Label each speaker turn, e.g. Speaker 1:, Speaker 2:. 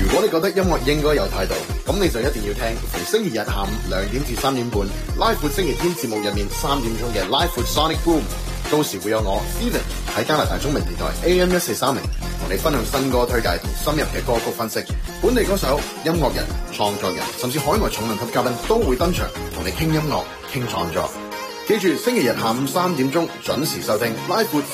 Speaker 1: 如果你覺得音樂應該有態度，咁你就一定要聽逢星期日下午2點至3點半拉闊星期天節目入面3點鐘嘅拉闊 Sonic Boom， 到時會有我 Steven 喺加拿大中文電台 AM1430同你分享新歌推介同深入嘅歌曲分析，本地歌手、音樂人、創作人甚至海外重量級嘉賓都會登場同你傾音樂傾創作。記住星期日下午3點鐘準時收聽拉闊